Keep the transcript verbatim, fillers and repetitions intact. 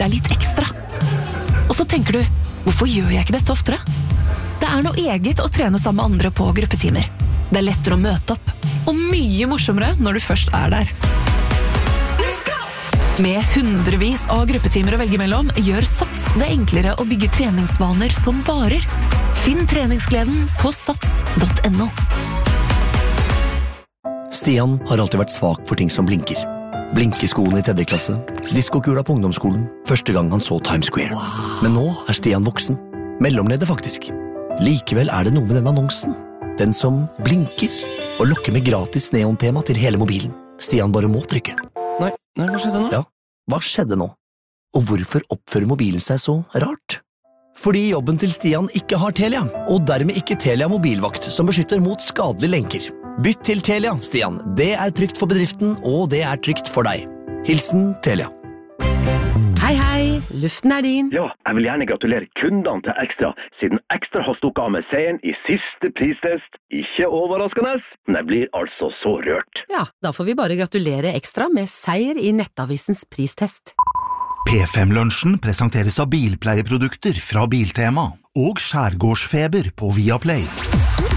deg litt ekstra. Og så tenker du, hvorfor gjør jeg ikke dette oftere? Det er noe eget å trene sammen med andre på gruppetimer. Det er lettere å møte opp, og mye morsommere når du først er der. Med hundrevis av gruppetimer å velge mellom, gjør Sats det enklere å bygge treningsvaner som varer. Finn treningsgleden på sats punktum no. Stian har alltid vært svak for ting som blinker. Blinkeskoene i tredje klasse, diskokula på ungdomsskolen, første gang han så Times Square. Men nå er Stian voksen. Mellomleder faktisk. Likevel er det noe med den annonsen. Den som blinker og lokker med gratis neontema til hele mobilen. Stian bare må trykke. Nei, nei, hva skjedde nå? Ja, hva skjedde nå? Og hvorfor oppfører mobilen seg så rart? Fordi jobben til Stian ikke har Telia, og dermed ikke Telia mobilvakt som beskytter mot skadelige lenker. Bytt til Telia, Stian. Det er trygt for bedriften, og det er trygt for deg. Hilsen Telia. Hei, hei. Luften er din. Ja, jeg vil gjerne gratulere kundene til Ekstra, siden Ekstra har stukket av med seieren i siste pristest. Ikke overraskende, men jeg blir altså så rørt. Ja, da får vi bare gratulere Ekstra med seier i Nettavisens pristest. P fem-lunsjen presenteres av bilpleieprodukter fra Biltema og Skjærgårdsfeber på Viaplay.